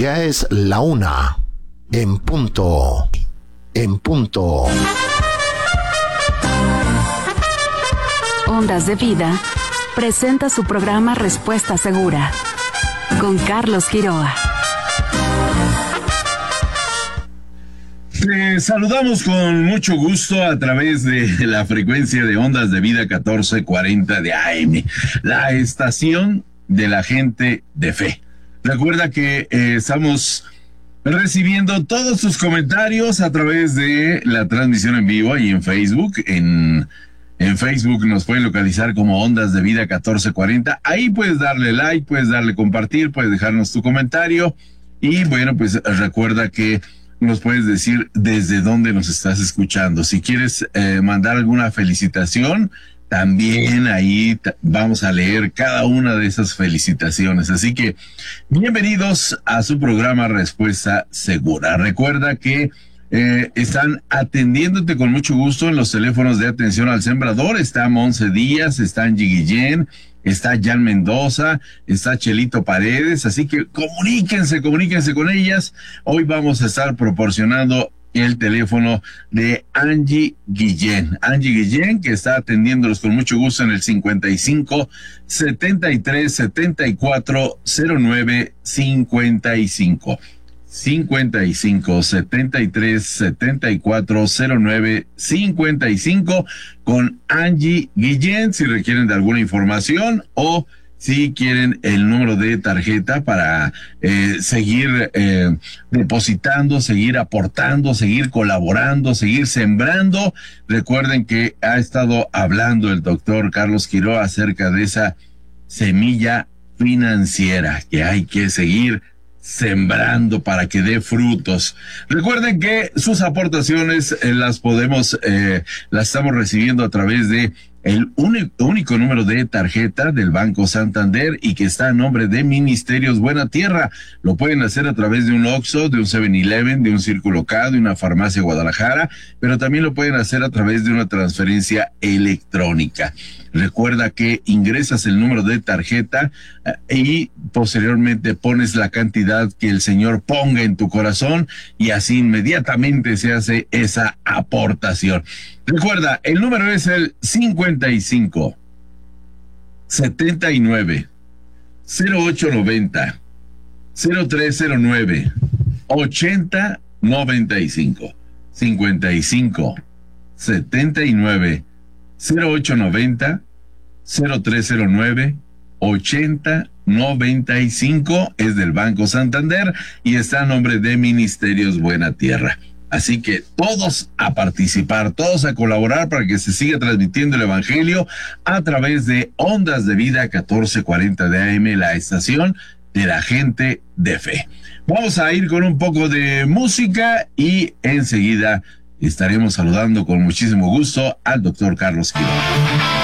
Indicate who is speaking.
Speaker 1: Ya es la 1:00 en punto. En punto.
Speaker 2: Ondas de Vida presenta su programa Respuesta Segura con Carlos Quiroa.
Speaker 3: Te saludamos con mucho gusto a través de la frecuencia de Ondas de Vida 1440 de AM, la estación de la gente de fe. Recuerda que estamos recibiendo todos sus comentarios a través de la transmisión en vivo y en Facebook. En Facebook nos pueden localizar como Ondas de Vida 1440. Ahí puedes darle like, puedes darle compartir, puedes dejarnos tu comentario. Y bueno, pues recuerda que nos puedes decir desde dónde nos estás escuchando. Si quieres mandar alguna felicitación, también ahí vamos a leer cada una de esas felicitaciones. Así que bienvenidos a su programa Respuesta Segura. Recuerda que están atendiéndote con mucho gusto en los teléfonos de atención al sembrador. Está Monse Díaz, está Angie Guillén, está Jan Mendoza, está Chelito Paredes, así que comuníquense con ellas. Hoy vamos a estar proporcionando el teléfono de Angie Guillén. Angie Guillén, que está atendiéndolos con mucho gusto en el 55 73 74 09 55. 55 73 74 09 55 con Angie Guillén, si requieren de alguna información o si quieren el número de tarjeta para seguir depositando, seguir aportando, seguir colaborando, seguir sembrando. Recuerden que ha estado hablando el doctor Carlos Quiroa acerca de esa semilla financiera que hay que seguir sembrando para que dé frutos. Recuerden que sus aportaciones las estamos recibiendo a través de el único número de tarjeta del Banco Santander y que está a nombre de Ministerios Buena Tierra. Lo pueden hacer a través de un Oxxo, de un 7-Eleven, de un Círculo K, de una farmacia Guadalajara, pero también lo pueden hacer a través de una transferencia electrónica. Recuerda que ingresas el número de tarjeta y posteriormente pones la cantidad que el Señor ponga en tu corazón y así inmediatamente se hace esa aportación. Recuerda, el número es el 55 79 0890 0309 8095 55 79 0890 0309 8095 es del Banco Santander y está a nombre de Ministerios Buena Tierra. Así que todos a participar, todos a colaborar para que se siga transmitiendo el Evangelio a través de Ondas de Vida 1440 de AM, la estación de la gente de fe. Vamos a ir con un poco de música y enseguida estaremos saludando con muchísimo gusto al doctor Carlos Quiroa.